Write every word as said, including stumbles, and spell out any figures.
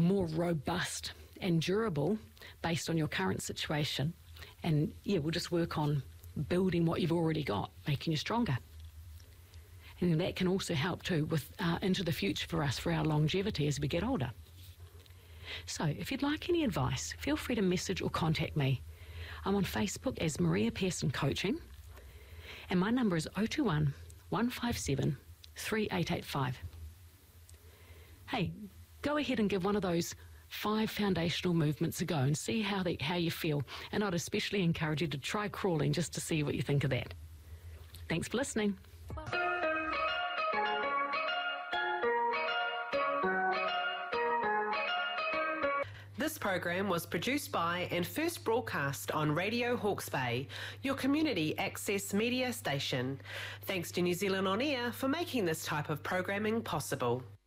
more robust and durable based on your current situation. And yeah, we'll just work on building what you've already got, making you stronger. And that can also help too with uh, into the future for us, for our longevity as we get older. So if you'd like any advice, feel free to message or contact me. I'm on Facebook as Maria Pearson Coaching, and my number is oh two one, one five seven, three eight eight five. Hey, go ahead and give one of those five foundational movements a go and see how they, how you feel. And I'd especially encourage you to try crawling just to see what you think of that. Thanks for listening. This program was produced by and first broadcast on Radio Hawke's Bay, your community access media station. Thanks to New Zealand On Air for making this type of programming possible.